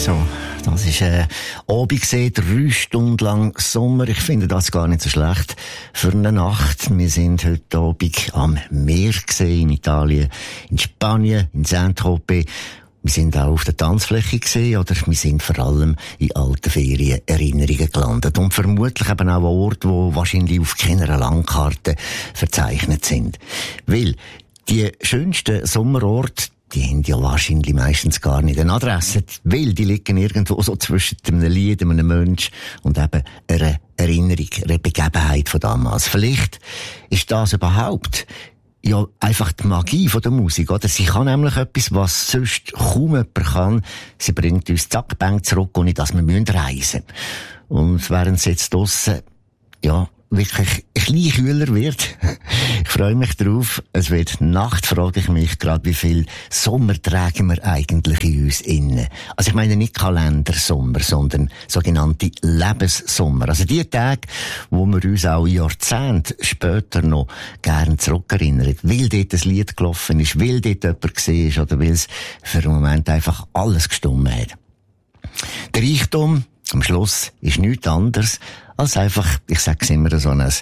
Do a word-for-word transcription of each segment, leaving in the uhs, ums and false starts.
So, das ist ein Abend gesehen, drei Stunden lang Sommer. Ich finde das gar nicht so schlecht für eine Nacht. Wir sind heute Abend am Meer gesehen, in Italien, in Spanien, in Saint-Tropez. Wir sind auch auf der Tanzfläche gesehen, oder wir sind vor allem in alten Ferienerinnerungen gelandet. Und vermutlich eben auch an Orten, die wahrscheinlich auf keiner Landkarte verzeichnet sind. Weil die schönsten Sommerorte, die haben ja wahrscheinlich meistens gar nicht eine Adresse, weil die liegen irgendwo so zwischen einem Lied, einem Mensch und eben einer Erinnerung, einer Begebenheit von damals. Vielleicht ist das überhaupt ja einfach die Magie von der Musik, oder? Sie kann nämlich etwas, was sonst kaum jemand kann. Sie bringt uns zack, bang zurück, ohne dass wir reisen müssen. Und während es jetzt draussen, ja, wirklich ein bisschen kühler wird. Ich freue mich drauf. Es wird Nacht, frage ich mich gerade, wie viel Sommer tragen wir eigentlich in uns innen. Also ich meine nicht Kalendersommer, sondern sogenannte Lebenssommer. Also die Tage, wo wir uns auch Jahrzehnte später noch gern zurückerinnern. Weil dort ein Lied gelaufen ist, weil dort jemand gesehen ist oder weil es für einen Moment einfach alles gestummt hat. Der Reichtum am Schluss ist nichts anderes als einfach, ich sag's immer, so ein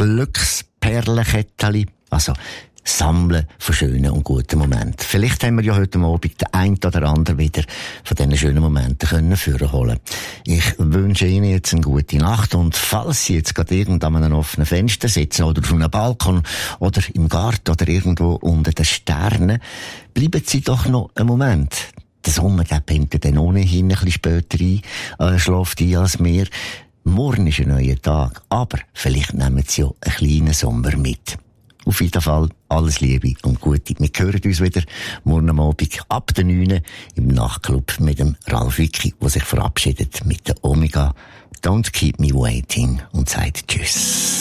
Glücksperlenkettchen, also Sammeln von schönen und guten Momenten. Vielleicht haben wir ja heute Abend den einen oder anderen wieder von diesen schönen Momenten können vorholen. Ich wünsche Ihnen jetzt eine gute Nacht, und falls Sie jetzt gerade irgendwo an einem offenen Fenster sitzen oder auf einem Balkon oder im Garten oder irgendwo unter den Sternen, bleiben Sie doch noch einen Moment. Der Sommer, der pennt dann ohnehin ein bisschen später ein, äh, schläft ein als wir. Morgen ist ein neuer Tag, aber vielleicht nehmen Sie ja einen kleinen Sommer mit. Auf jeden Fall alles Liebe und Gute. Wir hören uns wieder morgen am Abend ab der neun im Nachtclub mit dem Ralf Wicki, der sich verabschiedet mit der Omega. Don't keep me waiting und sagt Tschüss.